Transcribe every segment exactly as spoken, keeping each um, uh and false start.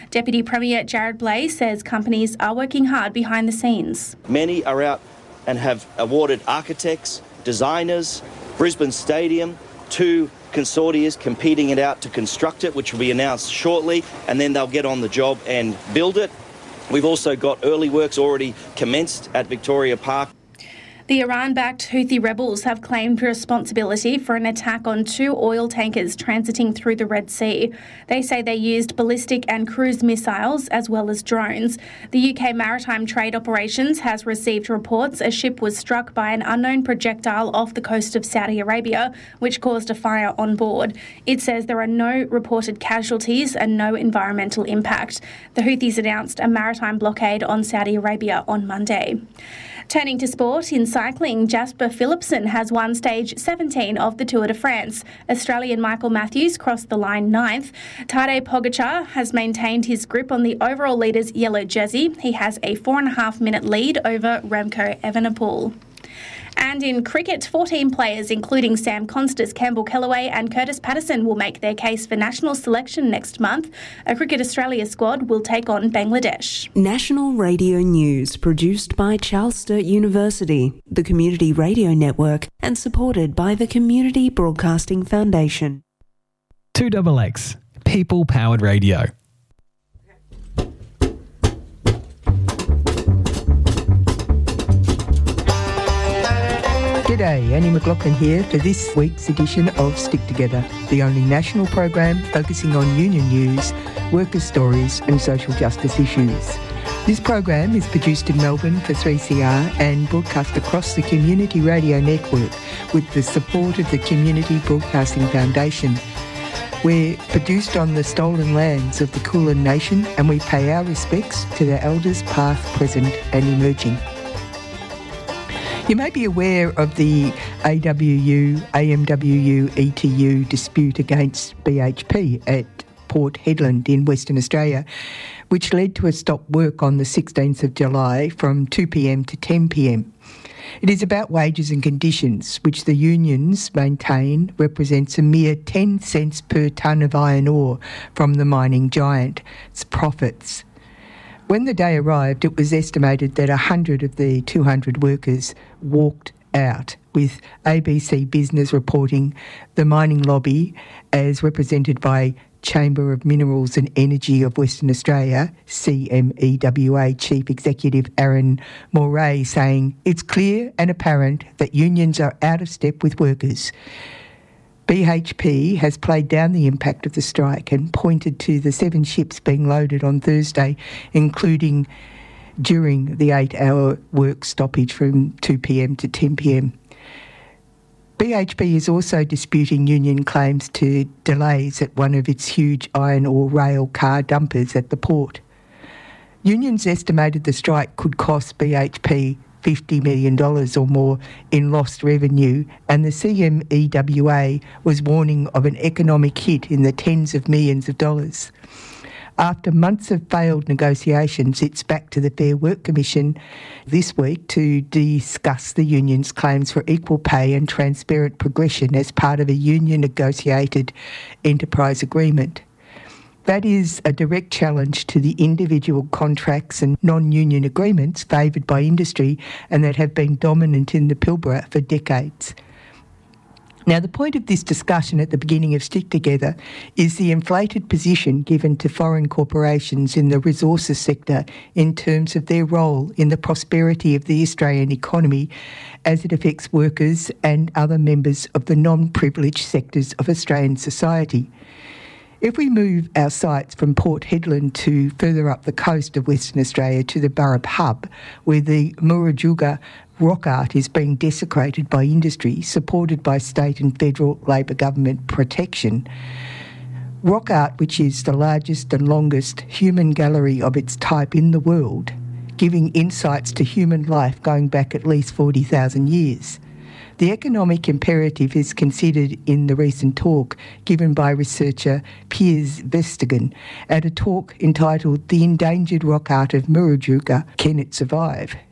Deputy Premier Jared Blais says companies are working hard behind the scenes. Many are out and have awarded architects, designers, Brisbane Stadium, two consortia competing it out to construct it, which will be announced shortly, and then they'll get on the job and build it. We've also got early works already commenced at Victoria Park. The Iran-backed Houthi rebels have claimed responsibility for an attack on two oil tankers transiting through the Red Sea. They say they used ballistic and cruise missiles as well as drones. The U K Maritime Trade Operations has received reports a ship was struck by an unknown projectile off the coast of Saudi Arabia, which caused a fire on board. It says there are no reported casualties and no environmental impact. The Houthis announced a maritime blockade on Saudi Arabia on Monday. Turning to sport, in cycling, Jasper Philipsen has won stage seventeen of the Tour de France. Australian Michael Matthews crossed the line ninth. Tadej Pogacar has maintained his grip on the overall leader's yellow jersey. He has a four and a half minute lead over Remco Evenepoel. And in cricket, fourteen players, including Sam Constas, Campbell Kellaway and Curtis Patterson, will make their case for national selection next month. A Cricket Australia squad will take on Bangladesh. National Radio News, produced by Charles Sturt University, the Community Radio Network, and supported by the Community Broadcasting Foundation. two X X, People-Powered Radio. G'day, Annie McLaughlin here for this week's edition of Stick Together, the only national program focusing on union news, workers' stories and social justice issues. This program is produced in Melbourne for three C R and broadcast across the Community Radio Network with the support of the Community Broadcasting Foundation. We're produced on the stolen lands of the Kulin Nation and we pay our respects to their elders past, present and emerging. You may be aware of the A W U, A M W U, E T U dispute against B H P at Port Hedland in Western Australia, which led to a stop work on the sixteenth of July from two p m to ten p m. It is about wages and conditions, which the unions maintain represents a mere ten cents per tonne of iron ore from the mining giant's profits. When the day arrived, it was estimated that one hundred of the two hundred workers walked out, with A B C Business reporting the mining lobby, as represented by Chamber of Minerals and Energy of Western Australia, C M E W A Chief Executive Aaron Moray, saying, "It's clear and apparent that unions are out of step with workers." B H P has played down the impact of the strike and pointed to the seven ships being loaded on Thursday, including during the eight-hour work stoppage from two p m to ten p m. B H P is also disputing union claims to delays at one of its huge iron ore rail car dumpers at the port. Unions estimated the strike could cost B H P fifty million dollars or more in lost revenue, and the C M E W A was warning of an economic hit in the tens of millions of dollars. After months of failed negotiations, it's back to the Fair Work Commission this week to discuss the union's claims for equal pay and transparent progression as part of a union-negotiated enterprise agreement. That is a direct challenge to the individual contracts and non-union agreements favoured by industry and that have been dominant in the Pilbara for decades. Now, the point of this discussion at the beginning of Stick Together is the inflated position given to foreign corporations in the resources sector in terms of their role in the prosperity of the Australian economy as it affects workers and other members of the non-privileged sectors of Australian society. If we move our sights from Port Hedland to further up the coast of Western Australia to the Burrup Hub, where the Murujuga rock art is being desecrated by industry, supported by state and federal Labor government protection. Rock art, which is the largest and longest human gallery of its type in the world, giving insights to human life going back at least forty thousand years. The economic imperative is considered in the recent talk given by researcher Piers Verstegen at a talk entitled The Endangered Rock Art of Murujuga, Can It Survive?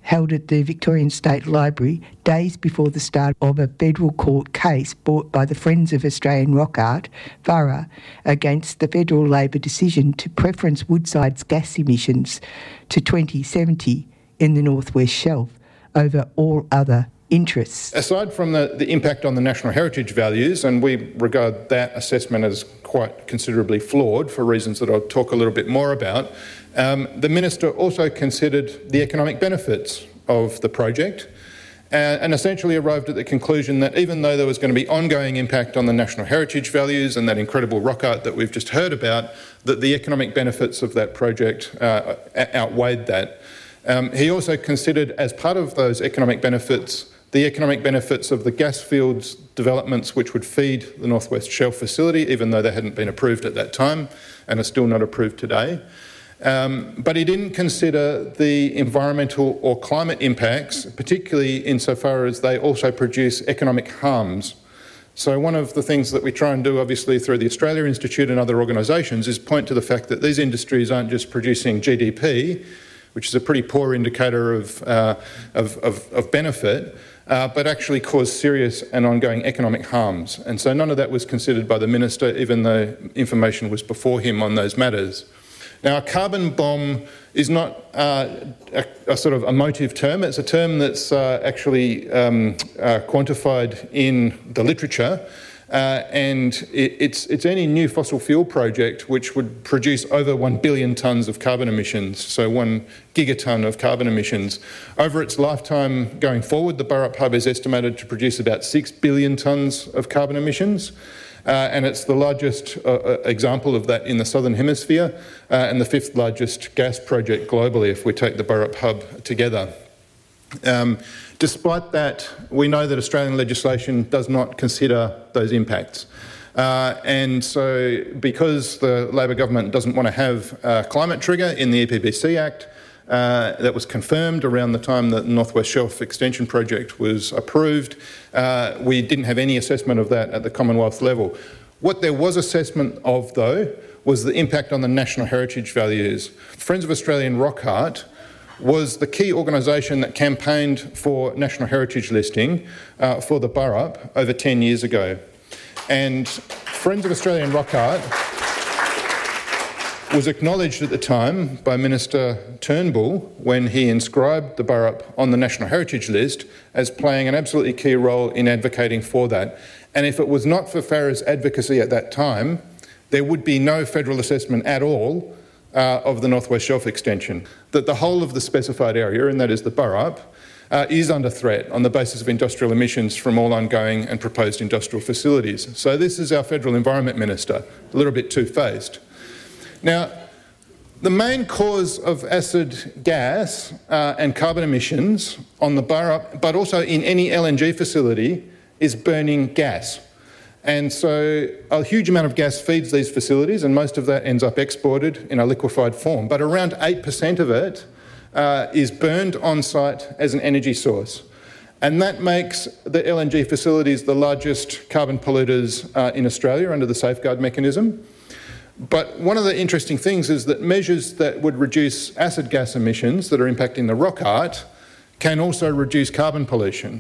held at the Victorian State Library days before the start of a federal court case brought by the Friends of Australian Rock Art, V A R A, against the federal Labor decision to preference Woodside's gas emissions to twenty seventy in the North West Shelf over all other interests. Aside from the, the impact on the national heritage values, and we regard that assessment as quite considerably flawed for reasons that I'll talk a little bit more about, um, the Minister also considered the economic benefits of the project uh, and essentially arrived at the conclusion that even though there was going to be ongoing impact on the national heritage values and that incredible rock art that we've just heard about, that the economic benefits of that project uh, outweighed that. Um, he also considered, as part of those economic benefits, the economic benefits of the gas fields developments which would feed the North West Shelf facility, even though they hadn't been approved at that time and are still not approved today. Um, but he didn't consider the environmental or climate impacts, particularly insofar as they also produce economic harms. So one of the things that we try and do, obviously, through the Australia Institute and other organisations is point to the fact that these industries aren't just producing G D P, which is a pretty poor indicator of, uh, of, of, of benefit, uh, but actually cause serious and ongoing economic harms. And so none of that was considered by the Minister, even though information was before him on those matters. Now, a carbon bomb is not uh, a, a sort of emotive term. It's a term that's uh, actually um, uh, quantified in the literature. Uh, and it, it's, it's any new fossil fuel project which would produce over one billion tonnes of carbon emissions, so one gigatonne of carbon emissions. Over its lifetime going forward, the Burrup Hub is estimated to produce about six billion tonnes of carbon emissions. Uh, and it's the largest uh, example of that in the Southern Hemisphere uh, and the fifth largest gas project globally if we take the Burrup Hub together. Um, despite that, we know that Australian legislation does not consider those impacts. Uh, and so because the Labor government doesn't want to have a climate trigger in the E P B C Act, Uh, that was confirmed around the time that the North West Shelf Extension Project was approved. Uh, we didn't have any assessment of that at the Commonwealth level. What there was assessment of, though, was the impact on the national heritage values. Friends of Australian Rock Art was the key organisation that campaigned for national heritage listing uh, for the Burrup over ten years ago. And Friends of Australian Rock Art was acknowledged at the time by Minister Turnbull when he inscribed the Burrup on the National Heritage List as playing an absolutely key role in advocating for that. And if it was not for F A R A's advocacy at that time, there would be no federal assessment at all uh, of the North West Shelf extension. That the whole of the specified area, and that is the Burrup, uh, is under threat on the basis of industrial emissions from all ongoing and proposed industrial facilities. So this is our Federal Environment Minister, a little bit two-faced. Now, the main cause of acid gas uh, and carbon emissions on the Burrup, but also in any L N G facility, is burning gas. And so a huge amount of gas feeds these facilities, and most of that ends up exported in a liquefied form. But around eight percent of it uh, is burned on site as an energy source. And that makes the L N G facilities the largest carbon polluters uh, in Australia under the safeguard mechanism. But one of the interesting things is that measures that would reduce acid gas emissions that are impacting the rock art can also reduce carbon pollution.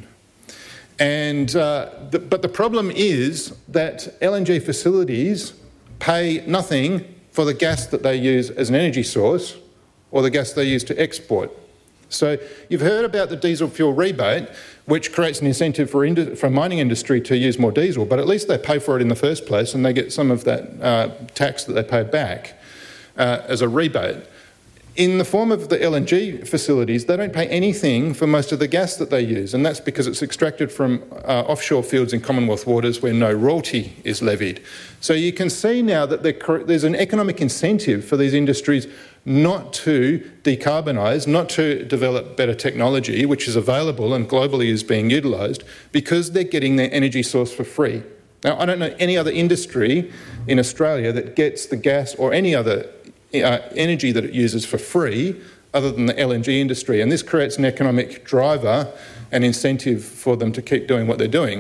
And uh, the, but the problem is that L N G facilities pay nothing for the gas that they use as an energy source or the gas they use to export. So you've heard about the diesel fuel rebate, which creates an incentive for, ind- for mining industry to use more diesel, but at least they pay for it in the first place and they get some of that uh, tax that they pay back uh, as a rebate. In the form of the L N G facilities, they don't pay anything for most of the gas that they use, and that's because it's extracted from uh, offshore fields in Commonwealth waters where no royalty is levied. So you can see now that there's an economic incentive for these industries not to decarbonise, not to develop better technology, which is available and globally is being utilised, because they're getting their energy source for free. Now, I don't know any other industry in Australia that gets the gas or any other uh, energy that it uses for free other than the L N G industry, and this creates an economic driver and incentive for them to keep doing what they're doing.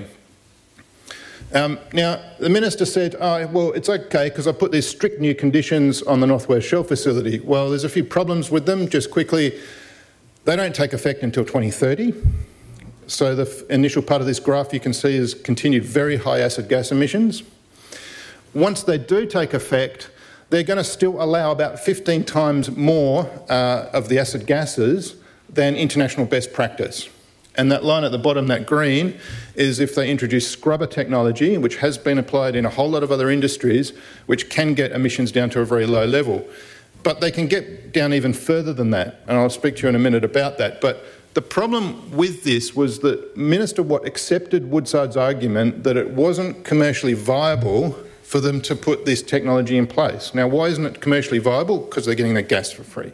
Um, now, the Minister said, oh, well, it's okay because I put these strict new conditions on the North West Shelf facility. Well, there's a few problems with them. Just quickly, They don't take effect until twenty thirty. So the f- initial part of this graph you can see is continued very high acid gas emissions. Once they do take effect, they're going to still allow about fifteen times more uh, of the acid gases than international best practice. And that line at the bottom, that green, is if they introduce scrubber technology, which has been applied in a whole lot of other industries, which can get emissions down to a very low level. But they can get down even further than that, and I'll speak to you in a minute about that. But the problem with this was that Minister Watt accepted Woodside's argument that it wasn't commercially viable for them to put this technology in place. Now, why isn't it commercially viable? Because they're getting their gas for free.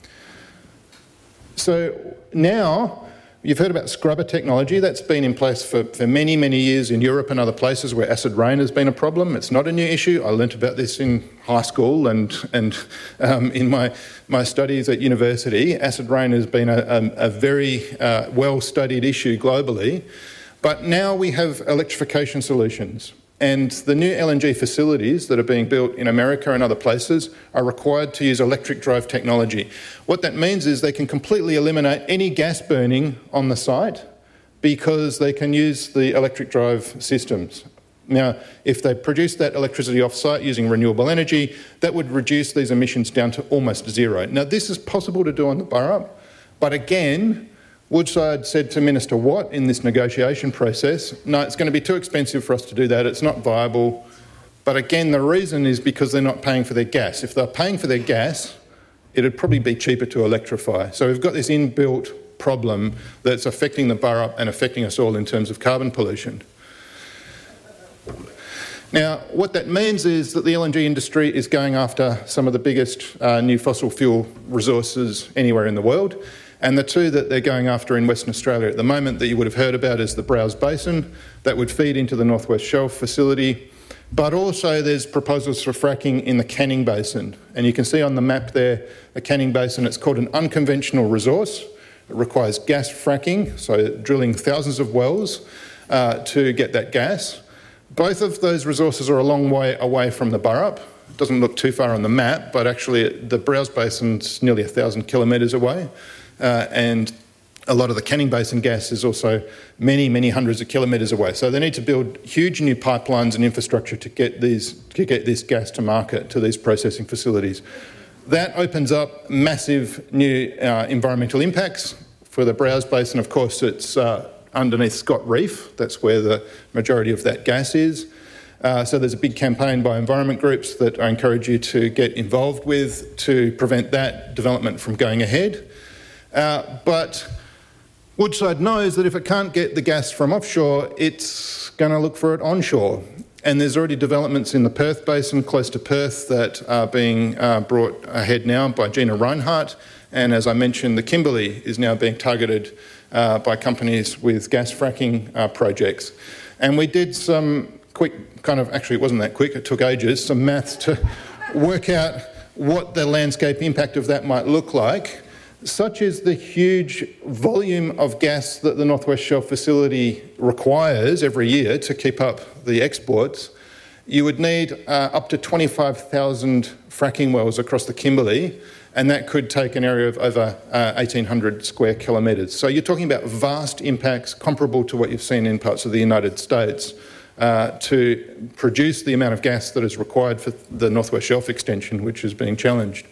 So now, you've heard about scrubber technology. That's been in place for, for many, many years in Europe and other places where acid rain has been a problem. It's not a new issue. I learnt about this in high school and, and um, in my, my studies at university. Acid rain has been a, a, a very uh, well-studied issue globally. But now we have electrification solutions. And the new L N G facilities that are being built in America and other places are required to use electric drive technology. What that means is they can completely eliminate any gas burning on the site because they can use the electric drive systems. Now, if they produce that electricity off-site using renewable energy, that would reduce these emissions down to almost zero. Now, this is possible to do on the Burrup, but again, Woodside said to Minister Watt in this negotiation process, no, it's going to be too expensive for us to do that, it's not viable. But again, the reason is because they're not paying for their gas. If they're paying for their gas, it'd probably be cheaper to electrify. So we've got this inbuilt problem that's affecting the Burrup and affecting us all in terms of carbon pollution. Now, what that means is that the L N G industry is going after some of the biggest uh, new fossil fuel resources anywhere in the world. And the two that they're going after in Western Australia at the moment that you would have heard about is the Browse Basin, that would feed into the North West Shelf facility. But also there's proposals for fracking in the Canning Basin. And you can see on the map there, the Canning Basin, it's called an unconventional resource. It requires gas fracking, so drilling thousands of wells uh, to get that gas. Both of those resources are a long way away from the Burrup. It doesn't look too far on the map, but actually the Browse Basin's nearly a thousand kilometres away. Uh, and a lot of the Canning Basin gas is also many, many hundreds of kilometres away. So they need to build huge new pipelines and infrastructure to get these to get this gas to market, to these processing facilities. That opens up massive new uh, environmental impacts. For the Browse Basin, of course, it's uh, underneath Scott Reef. That's where the majority of that gas is. Uh, so there's a big campaign by environment groups that I encourage you to get involved with to prevent that development from going ahead. Uh, but Woodside knows that if it can't get the gas from offshore, it's going to look for it onshore. And there's already developments in the Perth Basin, close to Perth, that are being uh, brought ahead now by Gina Rinehart. And as I mentioned, the Kimberley is now being targeted uh, by companies with gas fracking uh, projects. And we did some quick, kind of, actually it wasn't that quick, it took ages, some maths to work out what the landscape impact of that might look like. Such is the huge volume of gas that the North West Shelf facility requires every year to keep up the exports, you would need uh, up to twenty-five thousand fracking wells across the Kimberley, and that could take an area of over uh, eighteen hundred square kilometres. So you're talking about vast impacts comparable to what you've seen in parts of the United States uh, to produce the amount of gas that is required for the North West Shelf extension, which is being challenged.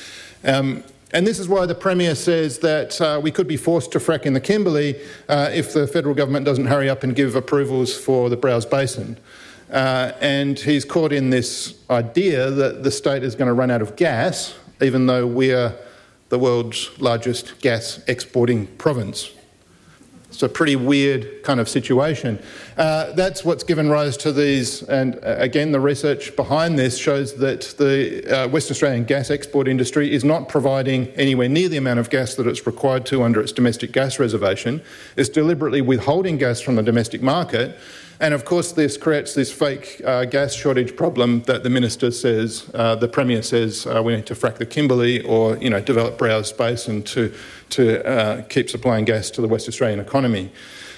Um, And this is why the Premier says that uh, we could be forced to frack in the Kimberley uh, if the federal government doesn't hurry up and give approvals for the Browse Basin. Uh, and he's caught in this idea that the state is going to run out of gas, even though we're the world's largest gas exporting province. It's a pretty weird kind of situation. Uh, that's what's given rise to these, and uh, again, the research behind this shows that the uh, West Australian gas export industry is not providing anywhere near the amount of gas that it's required to under its domestic gas reservation. It's deliberately withholding gas from the domestic market. And of course, this creates this fake uh, gas shortage problem that the minister says, uh, the Premier says, uh, we need to frack the Kimberley or, you know, develop Browse Basin to to uh, keep supplying gas to the West Australian economy.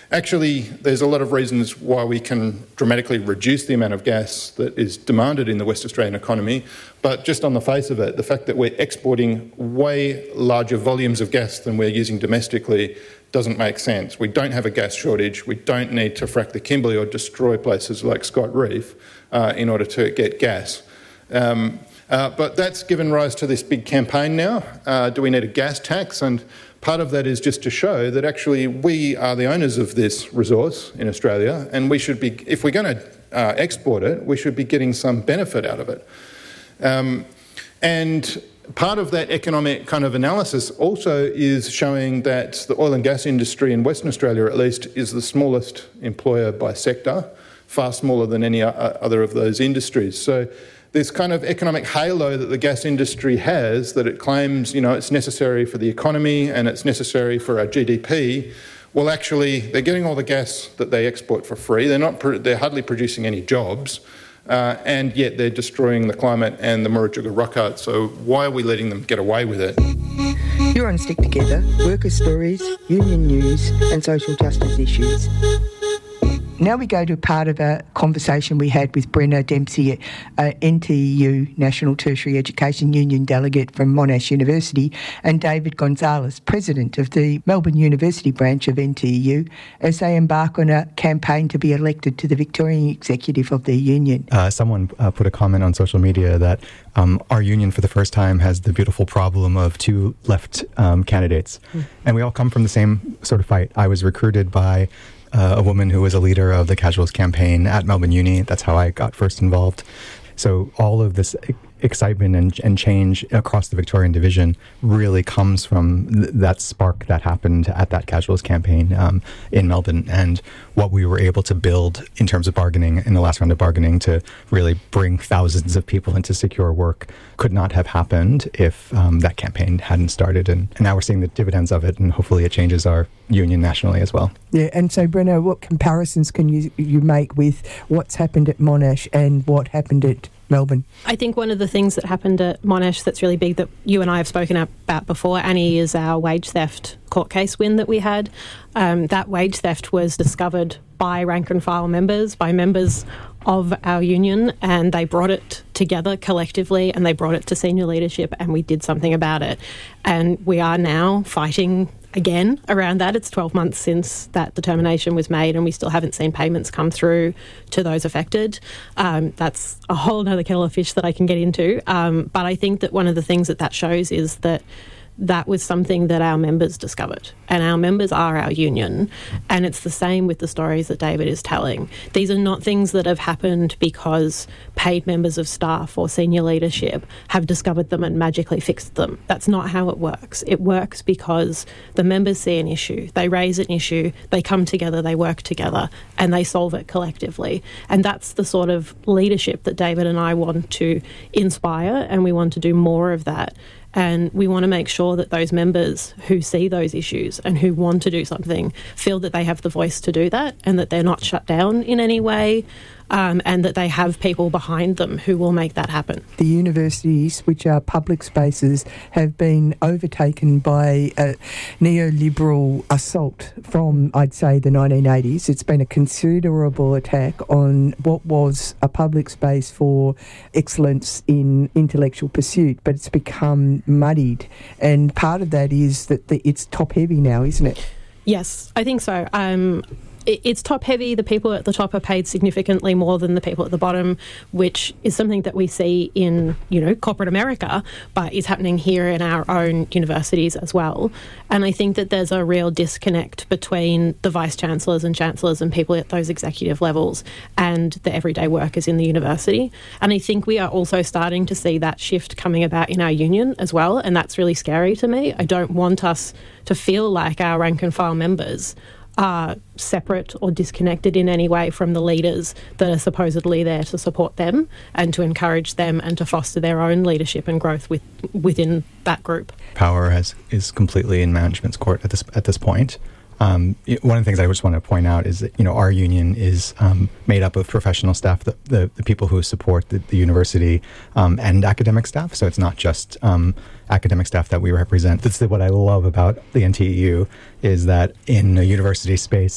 Actually, there's a lot of reasons why we can dramatically reduce the amount of gas that is demanded in the West Australian economy, but just on the face of it, the fact that we're exporting way larger volumes of gas than we're using domestically doesn't make sense. We don't have a gas shortage. We don't need to frack the Kimberley or destroy places like Scott Reef uh, in order to get gas. Um, uh, but that's given rise to this big campaign now. Uh, do we need a gas tax? And part of that is just to show that actually we are the owners of this resource in Australia, and we should be, if we're going to uh, export it, we should be getting some benefit out of it. Um, and part of that economic kind of analysis also is showing that the oil and gas industry in Western Australia, at least, is the smallest employer by sector, far smaller than any other of those industries. So this kind of economic halo that the gas industry has, that it claims, you know, it's necessary for the economy and it's necessary for our G D P, well, actually, they're getting all the gas that they export for free. They're not. They're hardly producing any jobs, uh, and yet they're destroying the climate and the Murujuga rock art. So why are we letting them get away with it? You're on Stick Together, worker stories, union news and social justice issues. Now we go to part of a conversation we had with Brenna Dempsey, uh, N T E U National Tertiary Education Union delegate from Monash University, and David Gonzalez, president of the Melbourne University branch of N T E U, as they embark on a campaign to be elected to the Victorian executive of their union. Uh, someone uh, put a comment on social media that um, our union for the first time has the beautiful problem of two left um, candidates. Mm. And we all come from the same sort of fight. I was recruited by Uh, a woman who was a leader of the Casuals campaign at Melbourne Uni. That's how I got first involved. So all of this e- excitement and, and change across the Victorian division really comes from th- that spark that happened at that Casuals campaign um, in Melbourne, and what we were able to build in terms of bargaining in the last round of bargaining to really bring thousands of people into secure work could not have happened if um, that campaign hadn't started. And, and now we're seeing the dividends of it, and hopefully it changes our union nationally as well. Yeah, and so Brenna, what comparisons can you you make with what's happened at Monash and what happened at Melbourne? I think one of the things that happened at Monash that's really big that you and I have spoken about before, Annie, is our wage theft court case win that we had. Um, that wage theft was discovered by rank and file members, by members of our union, and they brought it together collectively and they brought it to senior leadership, and we did something about it. And we are now fighting again around that. It's twelve months since that determination was made, and we still haven't seen payments come through to those affected. Um, that's a whole other kettle of fish that I can get into. Um, but I think that one of the things that that shows is that that was something that our members discovered, and our members are our union, and it's the same with the stories that David is telling. These are not things that have happened because paid members of staff or senior leadership have discovered them and magically fixed them. That's not how it works. It works because the members see an issue, they raise an issue, they come together, they work together, and they solve it collectively. And that's the sort of leadership that David and I want to inspire, and we want to do more of that. And we want to make sure that those members who see those issues and who want to do something feel that they have the voice to do that, and that they're not shut down in any way, um, and that they have people behind them who will make that happen. The universities, which are public spaces, have been overtaken by a neoliberal assault from, I'd say, the nineteen eighties. It's been a considerable attack on what was a public space for excellence in intellectual pursuit, but it's become muddied. And part of that is that the, it's top-heavy now, isn't it? Yes, I think so. Um, It's top heavy. The people at the top are paid significantly more than the people at the bottom, which is something that we see in, you know, corporate America, but is happening here in our own universities as well. And I think that there's a real disconnect between the vice-chancellors and chancellors and people at those executive levels and the everyday workers in the university. And I think we are also starting to see that shift coming about in our union as well, and that's really scary to me. I don't want us to feel like our rank-and-file members are separate or disconnected in any way from the leaders that are supposedly there to support them and to encourage them and to foster their own leadership and growth with, within that group. Power has, is completely in management's court at this at this point. Um, it, one of the things I just want to point out is that, you know, our union is um, made up of professional staff, the, the, the people who support the, the university um, and academic staff. So it's not just um, academic staff that we represent. That's what I love about the N T E U, is that in a university space,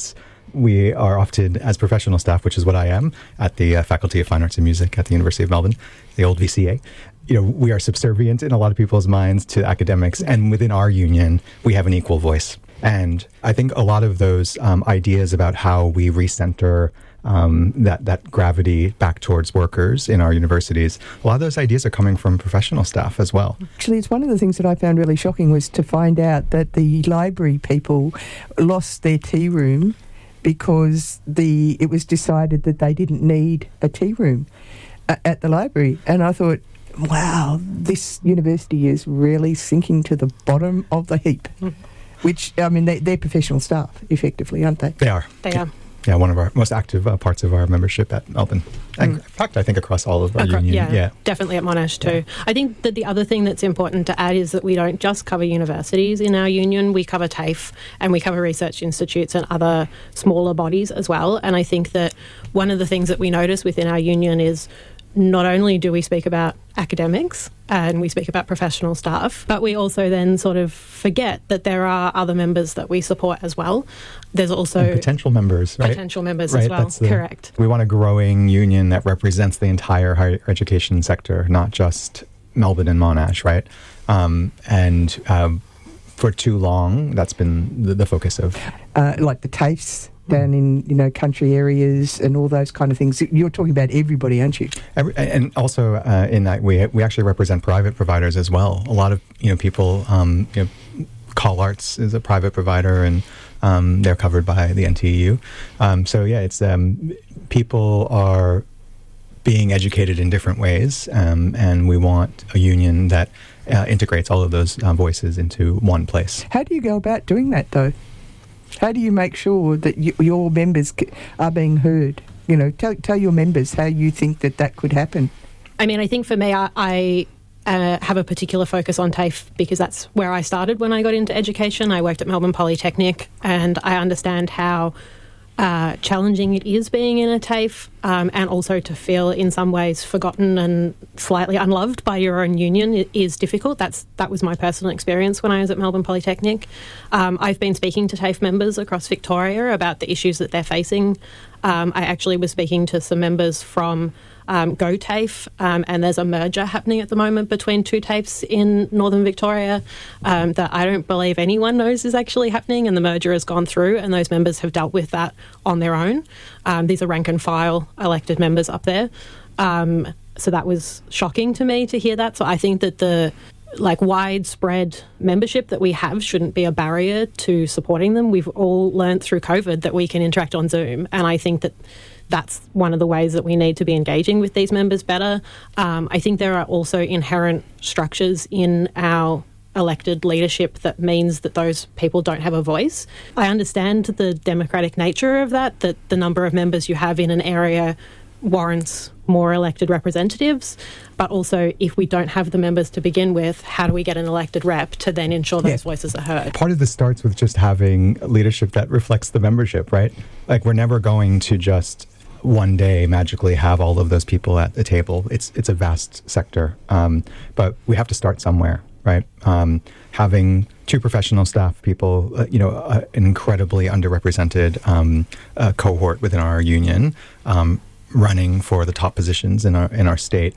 we are often, as professional staff, which is what I am, at the uh, Faculty of Fine Arts and Music at the University of Melbourne, the old V C A, you know, we are subservient in a lot of people's minds to academics, and within our union, we have an equal voice. And I think a lot of those um, ideas about how we recenter um, that, that gravity back towards workers in our universities, a lot of those ideas are coming from professional staff as well. Actually, it's one of the things that I found really shocking was to find out that the library people lost their tea room because the it was decided that they didn't need a tea room uh, at the library. And I thought, wow, this university is really sinking to the bottom of the heap. Mm. Which, I mean, they, they're professional staff, effectively, aren't they? They are. They are. Yeah, one of our most active uh, parts of our membership at Melbourne. And mm. in fact, I think across all of our Acro- union. Yeah, yeah, definitely at Monash too. Yeah. I think that the other thing that's important to add is that we don't just cover universities in our union. We cover TAFE and we cover research institutes and other smaller bodies as well. And I think that one of the things that we notice within our union is not only do we speak about academics and we speak about professional staff, but we also then sort of forget that there are other members that we support as well. There's also and potential members, right? Potential members right, as well, the, correct. We want a growing union that represents the entire higher education sector, not just Melbourne and Monash, right? Um, and um, for too long, that's been the, the focus of... Uh, like the TAFEs down in, you know, country areas and all those kind of things. You're talking about everybody, aren't you? Every, and also uh, in that we we actually represent private providers as well. A lot of, you know, people, um, you know, Call Arts is a private provider and um, they're covered by the N T E U. Um, so yeah, it's um, people are being educated in different ways, um, and we want a union that uh, integrates all of those uh, voices into one place. How do you go about doing that, though? How do you make sure that y- your members c- are being heard? You know, tell tell your members how you think that that could happen. I mean, I think for me, I, I uh, have a particular focus on TAFE because that's where I started when I got into education. I worked at Melbourne Polytechnic, and I understand how uh, challenging it is being in a TAFE, um, and also to feel in some ways forgotten and slightly unloved by your own union it is difficult. That's that was my personal experience when I was at Melbourne Polytechnic. Um, I've been speaking to TAFE members across Victoria about the issues that they're facing. Um, I actually was speaking to some members from um, Go TAFE, um, and there's a merger happening at the moment between two TAFEs in Northern Victoria um, that I don't believe anyone knows is actually happening, and the merger has gone through, and those members have dealt with that on their own. Um, these are rank and file elected members up there. Um, so that was shocking to me to hear that. So I think that the like widespread membership that we have shouldn't be a barrier to supporting them. We've all learned through COVID that we can interact on Zoom, and I think that that's one of the ways that we need to be engaging with these members better. Um, I think there are also inherent structures in our elected leadership that means that those people don't have a voice. I understand the democratic nature of that, that the number of members you have in an area warrants more elected representatives, but also if we don't have the members to begin with, how do we get an elected rep to then ensure those yeah. voices are heard? Part of this starts with just having leadership that reflects the membership, right? Like we're never going to just one day magically have all of those people at the table. It's it's a vast sector, um, but we have to start somewhere, right? Um, having two professional staff people, uh, you know, uh, an incredibly underrepresented um, uh, cohort within our union, um, running for the top positions in our in our state,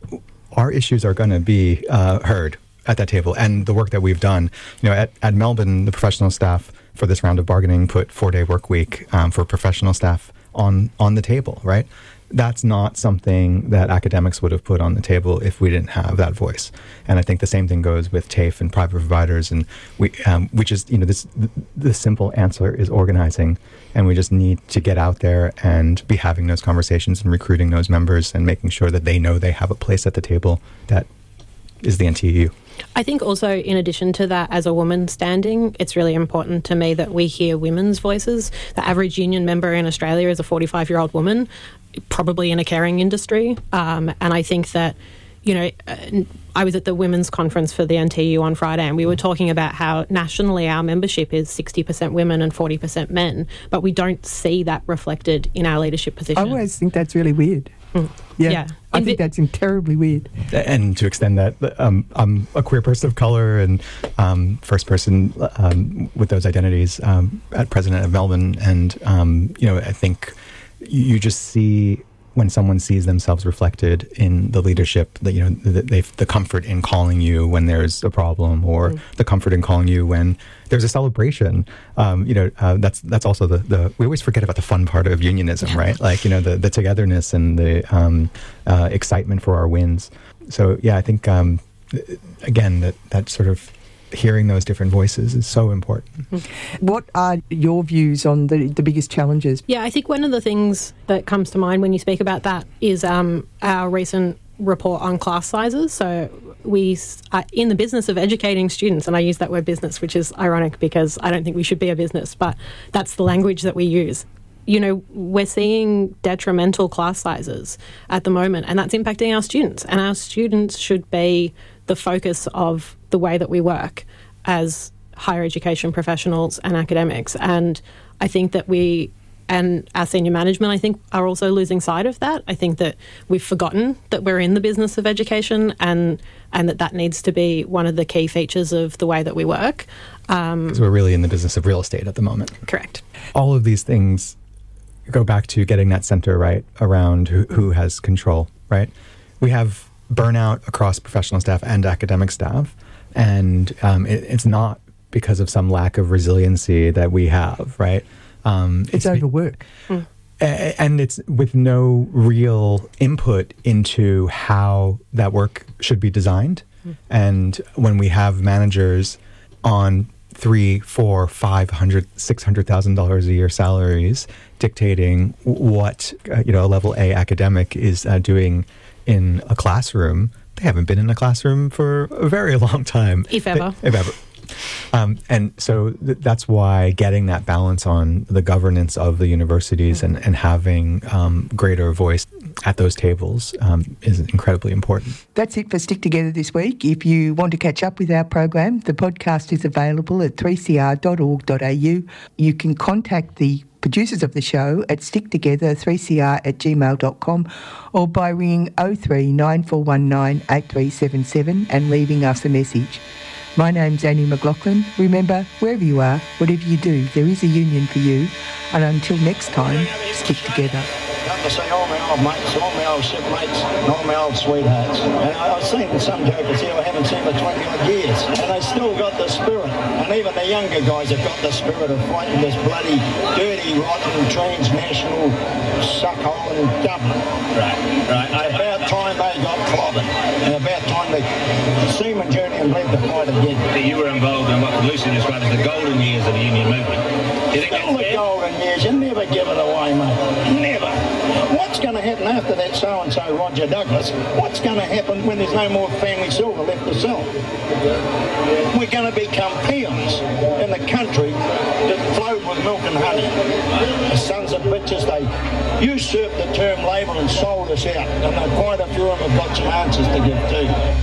our issues are going to be uh, heard at that table. And the work that we've done, you know, at, at Melbourne, the professional staff for this round of bargaining put four-day work week um, for professional staff on on the table, right? That's not something that academics would have put on the table if we didn't have that voice. And I think the same thing goes with TAFE and private providers, and we, um, we just, you know, this the, the simple answer is organizing, and we just need to get out there and be having those conversations and recruiting those members and making sure that they know they have a place at the table that is the N T E U. I think also, in addition to that, as a woman standing, it's really important to me that we hear women's voices. The average union member in Australia is a forty-five-year-old woman, probably in a caring industry. Um, and I think that, you know, I was at the women's conference for the N T E U on Friday, and we were talking about how nationally our membership is sixty percent women and forty percent men, but we don't see that reflected in our leadership position. I always think that's really weird. Mm. Yeah, yeah. I In think vi- that's terribly weird. And to extend that, um, I'm a queer person of color and um, first person um, with those identities um, at president of Melbourne. And, um, you know, I think you just see when someone sees themselves reflected in the leadership, that, you know, the, they, the comfort in calling you when there's a problem, or mm. the comfort in calling you when there's a celebration. Um, you know, uh, that's that's also the, the, we always forget about the fun part of unionism, yeah. right? Like, you know, the, the togetherness and the um, uh, excitement for our wins. So, yeah, I think, um, again, that, that sort of hearing those different voices is so important. Mm-hmm. What are your views on the, the biggest challenges? Yeah, I think one of the things that comes to mind when you speak about that is um, our recent report on class sizes. So we are in the business of educating students, and I use that word business, which is ironic because I don't think we should be a business, but that's the language that we use. You know, we're seeing detrimental class sizes at the moment, and that's impacting our students. And our students should be the focus of the way that we work as higher education professionals and academics. And I think that we and our senior management, I think, are also losing sight of that. I think that we've forgotten that we're in the business of education, and and that that needs to be one of the key features of the way that we work. Because um, we're really in the business of real estate at the moment. Correct. All of these things go back to getting that center right around who, who has control, right? We have burnout across professional staff and academic staff, and um, it, it's not because of some lack of resiliency that we have, right? Um, it's, it's overwork. Mm. And it's with no real input into how that work should be designed. Mm. And when we have managers on three, four, five hundred, six hundred thousand dollars a year salaries dictating what uh, you know a level A academic is uh, doing in a classroom, they haven't been in a classroom for a very long time, if ever. They, if ever. Um, and so th- that's why getting that balance on the governance of the universities mm-hmm. and, and having um, greater voice at those tables um, is incredibly important. That's it for Stick Together this week. If you want to catch up with our program, the podcast is available at three c r dot org dot a u. You can contact the producers of the show at sticktogether three c r at gmail dot com or by ringing oh three nine four one nine eight three seven seven and leaving us a message. My name's Annie McLaughlin. Remember, wherever you are, whatever you do, there is a union for you. And until next time, stick together. Come to see all my old mates, all my old shipmates, and all my old sweethearts. And I, I've seen some jokers here I haven't seen for twenty odd years, and they still got the spirit. And even the younger guys have got the spirit of fighting this bloody, dirty, rotten, transnational suckhole in government. Right, right. It's about time they got clobbered, and about time the Seaman Union led the fight again. You were involved in what Lucy described as the golden years of the union movement. Do you think Still the golden years, you never give it away, mate. Never. What's going to happen after that so-and-so Roger Douglas? What's going to happen when there's no more family silver left to sell? We're going to become peons in the country that flowed with milk and honey. The sons of bitches, they usurped the term Labour and sold us out, and quite a few of them have got some answers to give too.